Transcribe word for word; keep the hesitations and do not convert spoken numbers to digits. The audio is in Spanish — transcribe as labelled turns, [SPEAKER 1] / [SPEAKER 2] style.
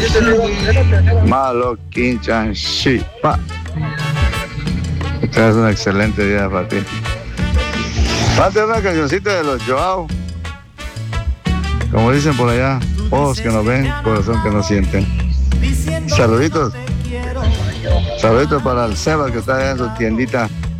[SPEAKER 1] Malo Quinchan Shipa. Este es un excelente día para ti. Pate una cancioncita de los Joao. Como dicen por allá, ojos que no ven, corazón que no sienten. Saluditos. Saluditos para el Seba que está allá en su tiendita